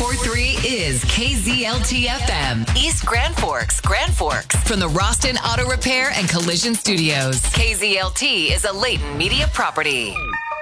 104.3 is KZLT FM, East Grand Forks, from the Roston Auto Repair and Collision Studios. KZLT is a Leighton Media property.